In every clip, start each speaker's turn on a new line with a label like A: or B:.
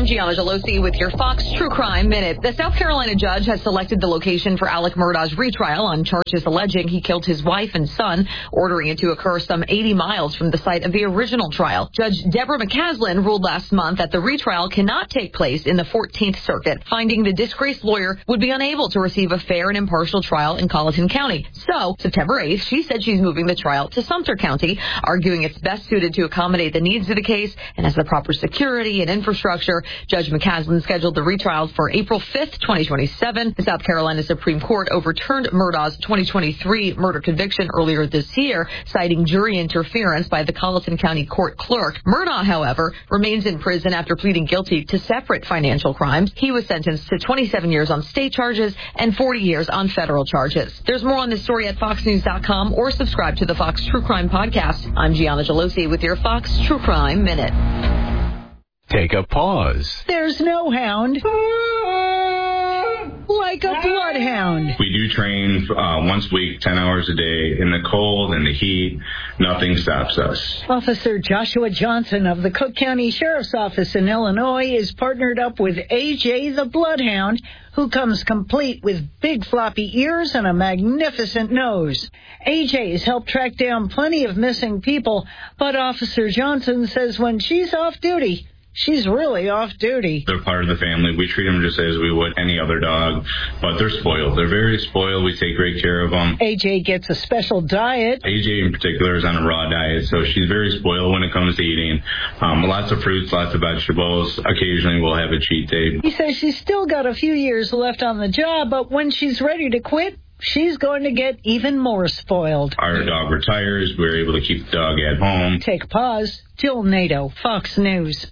A: I'm Gianna Gelosi with your Fox True Crime Minute. The South Carolina judge has selected the location for Alec Murdaugh's retrial on charges alleging he killed his wife and son, ordering it to occur some 80 miles from the site of the original trial. Judge Deborah McCaslin ruled last month that the retrial cannot take place in the 14th Circuit, finding the disgraced lawyer would be unable to receive a fair and impartial trial in Colleton County. So, September 8th, she said she's moving the trial to Sumter County, arguing it's best suited to accommodate the needs of the case and has the proper security and infrastructure. Judge McCaslin scheduled the retrial for April 5th, 2027. The South Carolina Supreme Court overturned Murdaugh's 2023 murder conviction earlier this year, citing jury interference by the Colleton County court clerk. Murdaugh, however, remains in prison after pleading guilty to separate financial crimes. He was sentenced to 27 years on state charges and 40 years on federal charges. There's more on this story at foxnews.com or subscribe to the Fox True Crime Podcast. I'm Gianna Gelosi with your Fox True Crime Minute.
B: Take a pause.
C: There's no hound like a bloodhound.
D: We do train once a week, 10 hours a day. In the cold and the heat, nothing stops us.
C: Officer Joshua Johnson of the Cook County Sheriff's Office in Illinois is partnered up with AJ the Bloodhound, who comes complete with big floppy ears and a magnificent nose. AJ has helped track down plenty of missing people, but Officer Johnson says when she's off duty, she's really off duty.
D: They're part of the family. We treat them just as we would any other dog, but they're spoiled. They're very spoiled. We take great care of them.
C: AJ gets a special diet.
D: AJ in particular is on a raw diet, so she's very spoiled when it comes to eating. Lots of fruits, lots of vegetables. Occasionally we'll have a cheat day.
C: He says she's still got a few years left on the job, but when she's ready to quit, she's going to get even more spoiled.
D: Our dog retires. We're able to keep the dog at home.
C: Take a pause. Jill Nato, Fox News.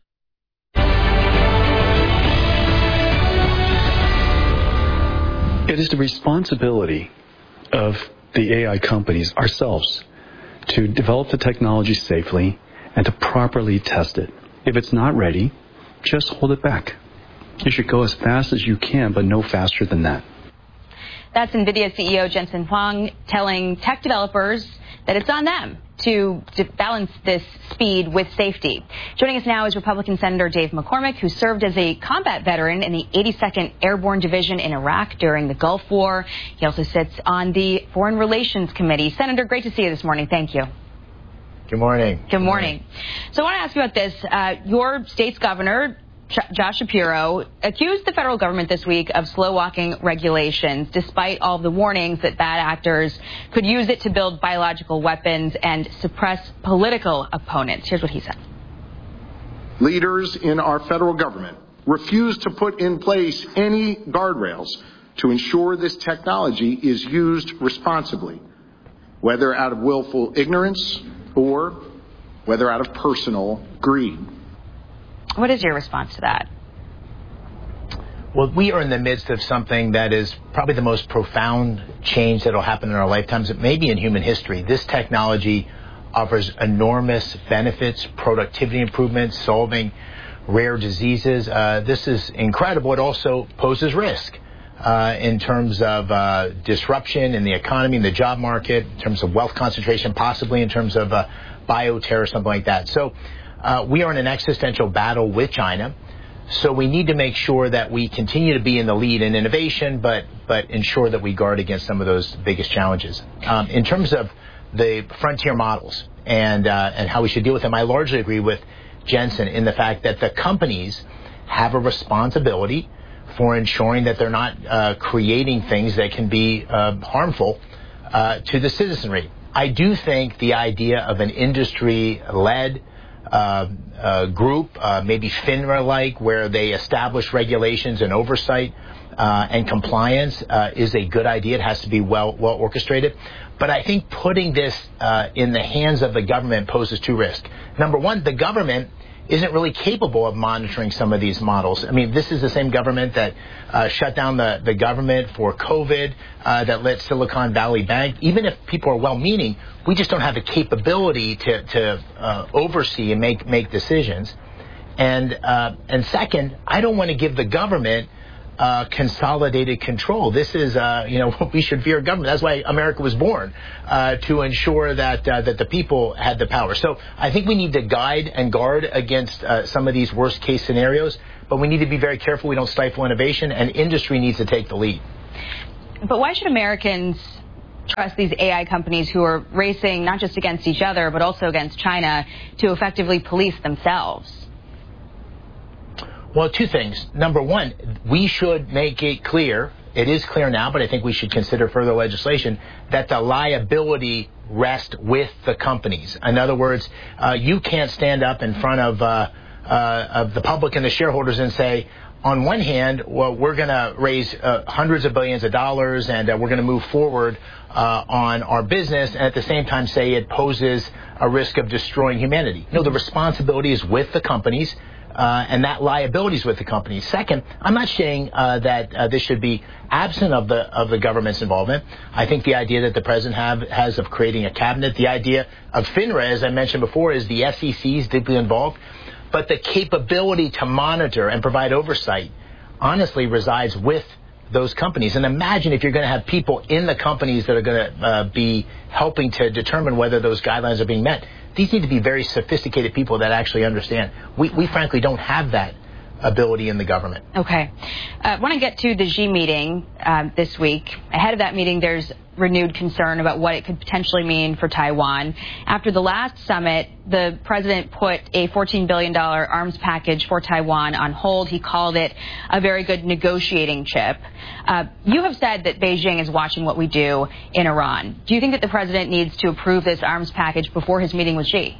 E: It is the responsibility of the AI companies, ourselves, to develop the technology safely and to properly test it. If it's not ready, just hold it back. You should go as fast as you can, but no faster than that.
F: That's NVIDIA CEO Jensen Huang telling tech developers that it's on them to balance this speed with safety. Joining us now is Republican Senator Dave McCormick, who served as a combat veteran in the 82nd Airborne Division in Iraq during the Gulf War. He also sits on the Foreign Relations Committee. Senator, great to see you this morning. Thank you.
G: Good morning.
F: Good morning. So I want to ask you about this. Your state's governor, Josh Shapiro, accused the federal government this week of slow-walking regulations, despite all the warnings that bad actors could use it to build biological weapons and suppress political opponents. Here's what he said.
H: Leaders in our federal government refuse to put in place any guardrails to ensure this technology is used responsibly, whether out of willful ignorance or whether out of personal greed.
F: What is your response to that?
G: Well, we are in the midst of something that is probably the most profound change that will happen in our lifetimes, maybe in human history. This technology offers enormous benefits, productivity improvements, solving rare diseases. This is incredible. It also poses risk in terms of disruption in the economy, in the job market, in terms of wealth concentration, possibly in terror, something like that. So we are in an existential battle with China, so we need to make sure that we continue to be in the lead in innovation, but ensure that we guard against some of those biggest challenges. In terms of the frontier models and how we should deal with them, I largely agree with Jensen in the fact that the companies have a responsibility for ensuring that they're not creating things that can be harmful to the citizenry. I do think the idea of an industry-led group, maybe FINRA-like, where they establish regulations and oversight and compliance is a good idea. It has to be well orchestrated. But I think putting this in the hands of the government poses two risks. Number one, the government isn't really capable of monitoring some of these models. I mean, this is the same government that shut down the government for COVID, that let Silicon Valley Bank. Even if people are well-meaning, we just don't have the capability to oversee and make decisions. And second, I don't want to give the government consolidated control. This is, what we should fear government. That's why America was born, to ensure that that the people had the power. So I think we need to guide and guard against some of these worst case scenarios, but we need to be very careful we don't stifle innovation, and industry needs to take the lead.
F: But why should Americans trust these AI companies who are racing not just against each other, but also against China to effectively police themselves?
G: Well, two things. Number one, we should make it clear, it is clear now, but I think we should consider further legislation, that the liability rests with the companies. In other words, you can't stand up in front of the public and the shareholders and say, on one hand, well, we're going to raise hundreds of billions of dollars and we're going to move forward on our business, and at the same time say it poses a risk of destroying humanity. No, the responsibility is with the companies. And that liability is with the companies. Second, I'm not saying that this should be absent of the government's involvement. I think the idea that the president has of creating a cabinet, the idea of FINRA, as I mentioned before, is the SEC is deeply involved. But the capability to monitor and provide oversight, honestly, resides with those companies. And imagine if you're going to have people in the companies that are going to be helping to determine whether those guidelines are being met. These need to be very sophisticated people that actually understand. We frankly don't have that ability in the government.
F: Okay. I want to get to the Xi meeting this week. Ahead of that meeting, there's renewed concern about what it could potentially mean for Taiwan. After the last summit, the president put a $14 billion arms package for Taiwan on hold. He called it a very good negotiating chip. You have said that Beijing is watching what we do in Iran. Do you think that the president needs to approve this arms package before his meeting with Xi?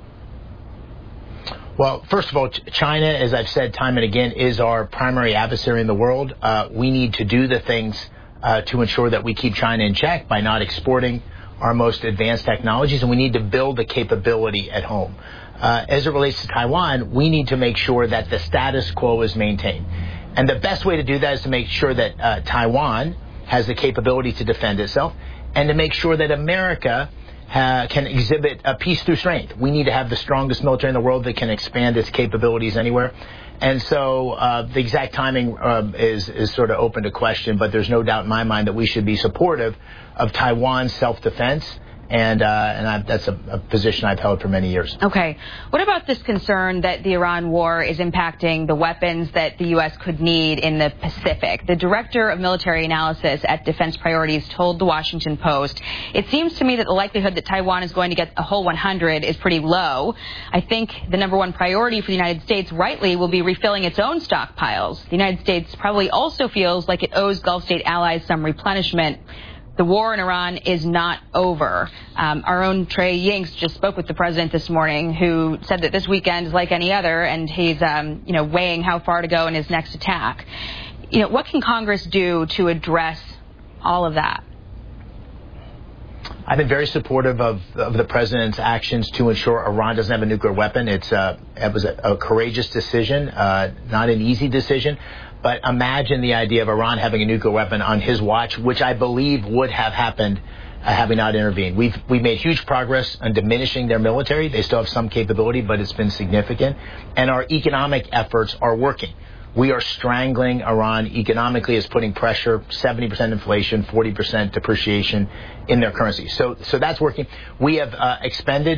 G: Well, first of all, China, as I've said time and again, is our primary adversary in the world. We need to do the things to ensure that we keep China in check by not exporting our most advanced technologies, and we need to build the capability at home. As it relates to Taiwan, we need to make sure that the status quo is maintained. And the best way to do that is to make sure that Taiwan has the capability to defend itself, and to make sure that America can exhibit peace through strength. We need to have the strongest military in the world that can expand its capabilities anywhere. And so the exact timing is sort of open to question, but there's no doubt in my mind that we should be supportive of Taiwan's self-defense. And that's a position I've held for many years.
F: Okay. What about this concern that the Iran war is impacting the weapons that the U.S. could need in the Pacific? The director of military analysis at Defense Priorities told the Washington Post, "It seems to me that the likelihood that Taiwan is going to get a whole 100 is pretty low. I think the number one priority for the United States, rightly, will be refilling its own stockpiles. The United States probably also feels like it owes Gulf state allies some replenishment. The war in Iran is not over." Our own Trey Yingst just spoke with the president this morning, who said that this weekend is like any other, and he's, weighing how far to go in his next attack. What can Congress do to address all of that?
G: I've been very supportive of the president's actions to ensure Iran doesn't have a nuclear weapon. It was a courageous decision, not an easy decision. But imagine the idea of Iran having a nuclear weapon on his watch, which I believe would have happened had we not intervened. We've made huge progress on diminishing their military. They still have some capability, but it's been significant. And our economic efforts are working. We are strangling Iran economically, is putting pressure, 70% inflation, 40% depreciation in their currency. So that's working. We have expended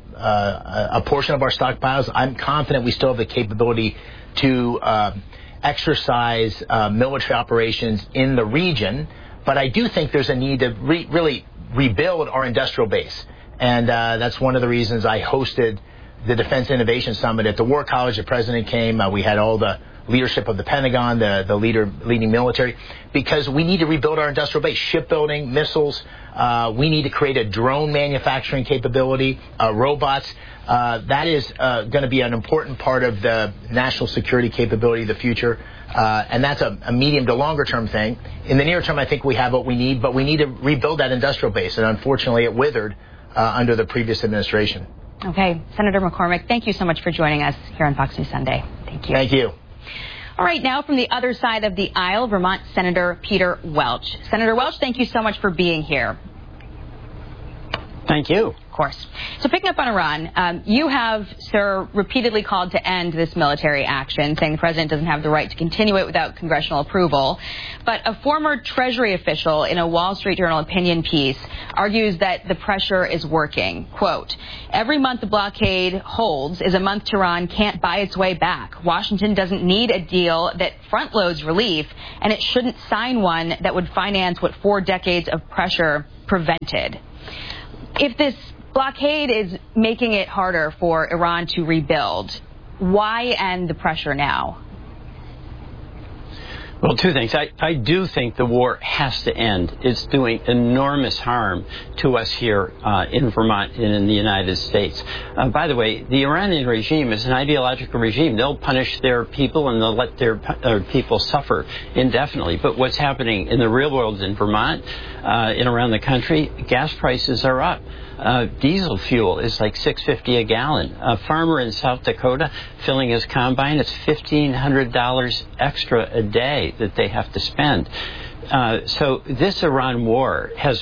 G: a portion of our stockpiles. I'm confident we still have the capability to exercise military operations in the region, but I do think there's a need to really rebuild our industrial base. And that's one of the reasons I hosted the Defense Innovation Summit at the War College. The president came. We had all the leadership of the Pentagon, the leading military, because we need to rebuild our industrial base, shipbuilding, missiles. We need to create a drone manufacturing capability, robots. That is going to be an important part of the national security capability of the future. And that's a medium to longer term thing. In the near term, I think we have what we need, but we need to rebuild that industrial base. And unfortunately, it withered under the previous administration.
F: Okay. Senator McCormick, thank you so much for joining us here on Fox News Sunday. Thank you.
G: Thank you.
F: All right, now from the other side of the aisle, Vermont Senator Peter Welch. Senator Welch, thank you so much for being here.
I: Thank you.
F: course. So picking up on Iran, you have, sir, repeatedly called to end this military action, saying the president doesn't have the right to continue it without congressional approval. But a former Treasury official in a Wall Street Journal opinion piece argues that the pressure is working. Quote, every month the blockade holds is a month Tehran can't buy its way back. Washington doesn't need a deal that front-loads relief, and it shouldn't sign one that would finance what 4 decades of pressure prevented. If this blockade is making it harder for Iran to rebuild, why end the pressure now?
I: Well, 2 things. I do think the war has to end. It's doing enormous harm to us here in Vermont and in the United States. By the way, the Iranian regime is an ideological regime. They'll punish their people and they'll let their people suffer indefinitely. But what's happening in the real world in Vermont and around the country, gas prices are up. Diesel fuel is like $6.50 a gallon. A farmer in South Dakota filling his combine, it's $1,500 extra a day that they have to spend. So this Iran war has